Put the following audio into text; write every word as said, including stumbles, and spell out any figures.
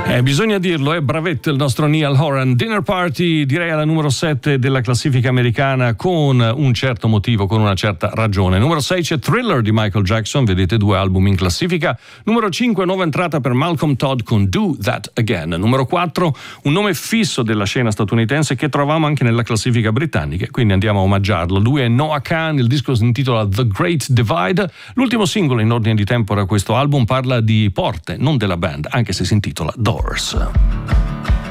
Eh, bisogna dirlo, è bravetto il nostro Niall Horan. Dinner Party, direi alla numero sette della classifica americana, con un certo motivo, con una certa ragione. Numero sei c'è Thriller di Michael Jackson, vedete due album in classifica. Numero cinque, nuova entrata per Malcolm Todd con Do That Again. Numero quattro, un nome fisso della scena statunitense che trovavamo anche nella classifica britannica, quindi andiamo a omaggiarlo. Lui è Noah Kahan, il disco si intitola The Great Divide. L'ultimo singolo in ordine di tempo da questo album parla di porte, non della band, anche se si intitola Doors.